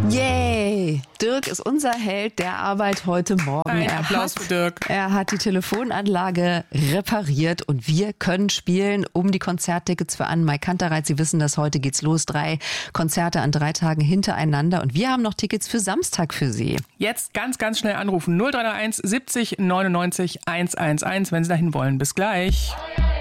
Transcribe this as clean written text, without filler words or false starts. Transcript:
Yay! Dirk ist unser Held der Arbeit heute Morgen. Ein Applaus für Dirk. Er hat die Telefonanlage repariert und wir können spielen um die Konzerttickets für Anne-Mai Kantereit. Sie wissen das, heute geht's los. 3 Konzerte an 3 Tagen hintereinander und wir haben noch Tickets für Samstag für Sie. Jetzt ganz, ganz schnell anrufen. 0331 70 99 111, wenn Sie dahin wollen. Bis gleich.